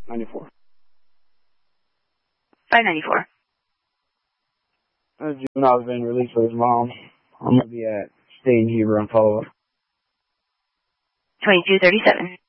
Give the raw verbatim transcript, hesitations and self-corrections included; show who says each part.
Speaker 1: ninety-four.
Speaker 2: five ninety-four.
Speaker 1: A juvenile has been released with his mom. I'm going to be at State and Heber on follow-up.
Speaker 2: twenty-two thirty-seven.